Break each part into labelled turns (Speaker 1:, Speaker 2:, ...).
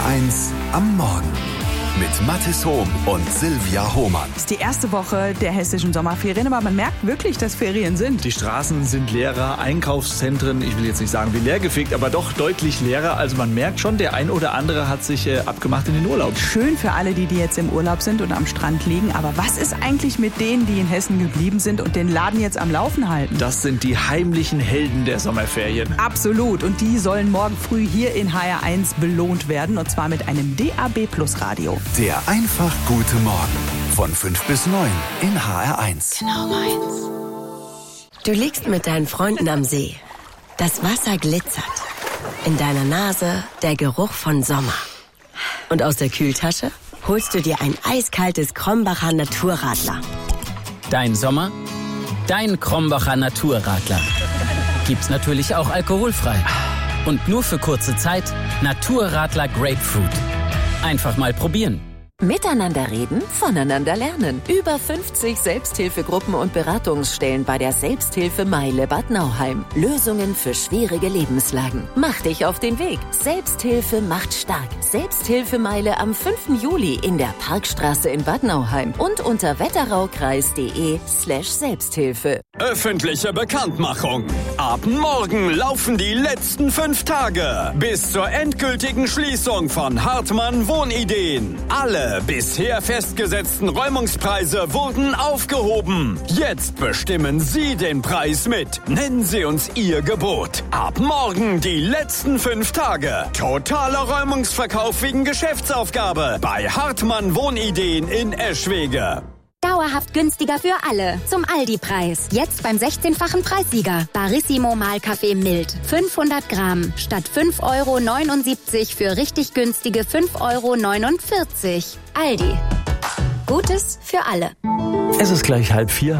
Speaker 1: HR1 am Morgen mit Mathis Hohm und Silvia Hohmann.
Speaker 2: Es ist die erste Woche der hessischen Sommerferien, aber man merkt wirklich, dass Ferien sind.
Speaker 3: Die Straßen sind leerer, Einkaufszentren, ich will jetzt nicht sagen wie leergefegt, aber doch deutlich leerer. Also man merkt schon, der ein oder andere hat sich abgemacht in den Urlaub.
Speaker 2: Schön für alle, die jetzt im Urlaub sind und am Strand liegen. Aber was ist eigentlich mit denen, die in Hessen geblieben sind und den Laden jetzt am Laufen halten?
Speaker 3: Das sind die heimlichen Helden der Sommerferien.
Speaker 2: Absolut. Und die sollen morgen früh hier in HR1 belohnt werden. Und zwar mit einem DAB+ Radio.
Speaker 1: Der einfach gute Morgen von 5 bis 9 in HR1.
Speaker 4: Genau meins. Du liegst mit deinen Freunden am See. Das Wasser glitzert. In deiner Nase der Geruch von Sommer. Und aus der Kühltasche holst du dir ein eiskaltes Krombacher Naturradler.
Speaker 5: Dein Sommer, dein Krombacher Naturradler. Gibt's natürlich auch alkoholfrei. Und nur für kurze Zeit Naturradler Grapefruit. Einfach mal probieren.
Speaker 6: Miteinander reden, voneinander lernen. Über 50 Selbsthilfegruppen und Beratungsstellen bei der Selbsthilfe Meile Bad Nauheim. Lösungen für schwierige Lebenslagen. Mach dich auf den Weg. Selbsthilfe macht stark. Selbsthilfemeile am 5. Juli in der Parkstraße in Bad Nauheim und unter wetteraukreis.de/Selbsthilfe.
Speaker 7: Öffentliche Bekanntmachung. Ab morgen laufen die letzten 5 Tage bis zur endgültigen Schließung von Hartmann Wohnideen. Alle bisher festgesetzten Räumungspreise wurden aufgehoben. Jetzt bestimmen Sie den Preis mit. Nennen Sie uns Ihr Gebot. Ab morgen die letzten 5 Tage. Totaler Räumungsverkauf wegen Geschäftsaufgabe bei Hartmann Wohnideen in Eschwege.
Speaker 8: Dauerhaft günstiger für alle. Zum Aldi-Preis. Jetzt beim 16-fachen Preissieger. Barissimo Mahlkaffee mild. 500 Gramm. Statt 5,79 € für richtig günstige 5,49 €. Aldi. Gutes für alle.
Speaker 9: Es ist gleich 3:30.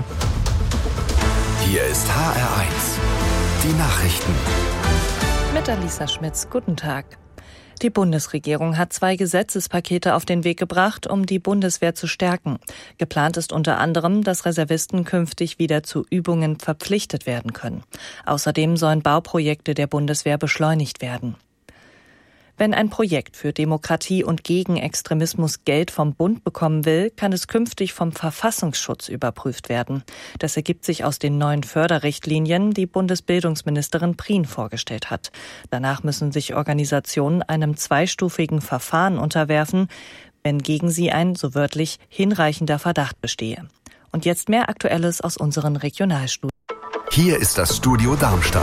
Speaker 1: Hier ist HR1. Die Nachrichten.
Speaker 10: Mit Alisa Schmitz. Guten Tag. Die Bundesregierung hat 2 Gesetzespakete auf den Weg gebracht, um die Bundeswehr zu stärken. Geplant ist unter anderem, dass Reservisten künftig wieder zu Übungen verpflichtet werden können. Außerdem sollen Bauprojekte der Bundeswehr beschleunigt werden. Wenn ein Projekt für Demokratie und gegen Extremismus Geld vom Bund bekommen will, kann es künftig vom Verfassungsschutz überprüft werden. Das ergibt sich aus den neuen Förderrichtlinien, die Bundesbildungsministerin Prien vorgestellt hat. Danach müssen sich Organisationen einem 2-stufigen Verfahren unterwerfen, wenn gegen sie ein, so wörtlich, hinreichender Verdacht bestehe. Und jetzt mehr Aktuelles aus unseren Regionalstudien.
Speaker 1: Hier ist das Studio Darmstadt.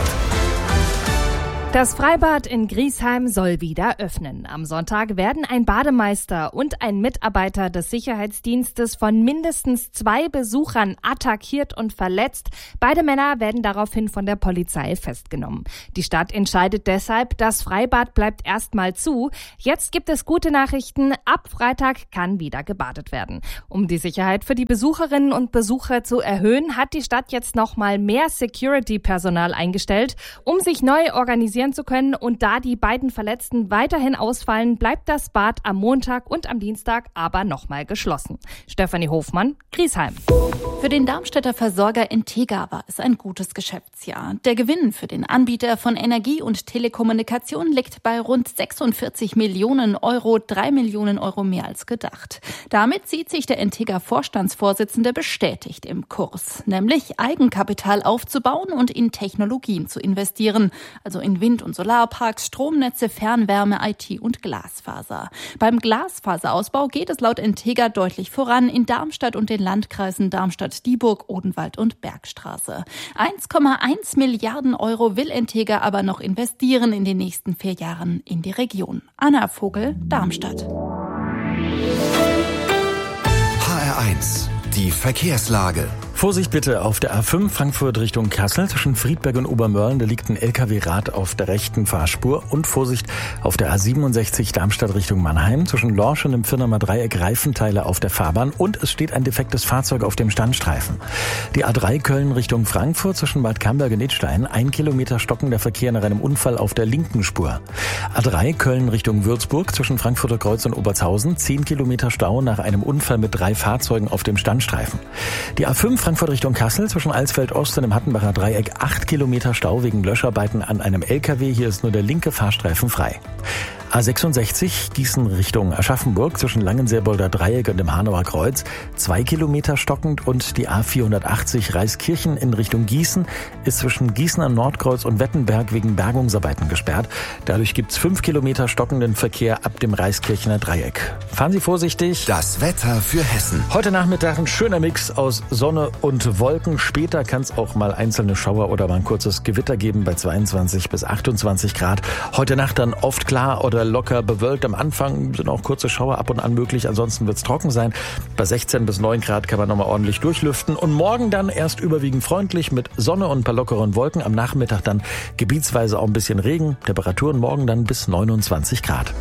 Speaker 11: Das Freibad in Griesheim soll wieder öffnen. Am Sonntag werden ein Bademeister und ein Mitarbeiter des Sicherheitsdienstes von mindestens 2 Besuchern attackiert und verletzt. Beide Männer werden daraufhin von der Polizei festgenommen. Die Stadt entscheidet deshalb, das Freibad bleibt erstmal zu. Jetzt gibt es gute Nachrichten. Ab Freitag kann wieder gebadet werden. Um die Sicherheit für die Besucherinnen und Besucher zu erhöhen, hat die Stadt jetzt nochmal mehr Security-Personal eingestellt, um sich neu organisieren zu können. Und da die beiden Verletzten weiterhin ausfallen, bleibt das Bad am Montag und am Dienstag aber nochmal geschlossen. Stefanie Hofmann, Griesheim.
Speaker 12: Für den Darmstädter Versorger Intega war es ein gutes Geschäftsjahr. Der Gewinn für den Anbieter von Energie und Telekommunikation liegt bei rund 46 Millionen Euro, 3 Millionen Euro mehr als gedacht. Damit sieht sich der Intega-Vorstandsvorsitzende bestätigt im Kurs, nämlich Eigenkapital aufzubauen und in Technologien zu investieren, also in Wind- und Solarparks, Stromnetze, Fernwärme, IT und Glasfaser. Beim Glasfaserausbau geht es laut Intega deutlich voran in Darmstadt und den Landkreisen Darmstadt-Dieburg, Odenwald und Bergstraße. 1,1 Milliarden Euro will Intega aber noch investieren in den nächsten 4 Jahren in die Region. Anna Vogel, Darmstadt.
Speaker 1: HR1. Die Verkehrslage.
Speaker 9: Vorsicht bitte auf der A5 Frankfurt Richtung Kassel zwischen Friedberg und Obermörlen. Da liegt ein LKW-Rad auf der rechten Fahrspur. Und Vorsicht auf der A67 Darmstadt Richtung Mannheim zwischen Lorsch und dem Firnamer Dreieck Reifenteile auf der Fahrbahn. Und es steht ein defektes Fahrzeug auf dem Standstreifen. Die A3 Köln Richtung Frankfurt zwischen Bad Camberg und Idstein. 1 Kilometer stockender Verkehr nach einem Unfall auf der linken Spur. A3 Köln Richtung Würzburg zwischen Frankfurter Kreuz und Obertshausen. 10 Kilometer Stau nach einem Unfall mit 3 Fahrzeugen auf dem Standstreifen. Die A5 Frankfurt Richtung Kassel zwischen Alsfeld Ost und dem Hattenbacher Dreieck 8 Kilometer Stau wegen Löscharbeiten an einem LKW. Hier ist nur der linke Fahrstreifen frei. A66 Gießen Richtung Aschaffenburg zwischen Langenseebolder Dreieck und dem Hanauer Kreuz 2 Kilometer stockend und die A480 Reiskirchen in Richtung Gießen ist zwischen Gießen am Nordkreuz und Wettenberg wegen Bergungsarbeiten gesperrt. Dadurch gibt's 5 Kilometer stockenden Verkehr ab dem Reiskirchener Dreieck. Fahren Sie vorsichtig.
Speaker 1: Das Wetter für Hessen.
Speaker 9: Heute Nachmittag ein schöner Mix aus Sonne und Wolken. Später kann es auch mal einzelne Schauer oder mal ein kurzes Gewitter geben bei 22 bis 28 Grad. Heute Nacht dann oft klar oder locker bewölkt. Am Anfang sind auch kurze Schauer ab und an möglich. Ansonsten wird es trocken sein. Bei 16 bis 9 Grad kann man nochmal ordentlich durchlüften. Und morgen dann erst überwiegend freundlich mit Sonne und ein paar lockeren Wolken. Am Nachmittag dann gebietsweise auch ein bisschen Regen. Temperaturen morgen dann bis 29 Grad.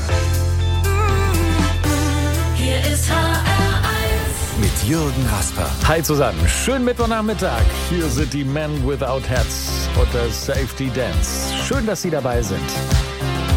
Speaker 13: Hier ist
Speaker 1: Mit Jürgen Rasper.
Speaker 9: Hi zusammen, schönen Mittwochnachmittag. Hier sind die Men Without Hats und das Safety Dance. Schön, dass Sie dabei sind.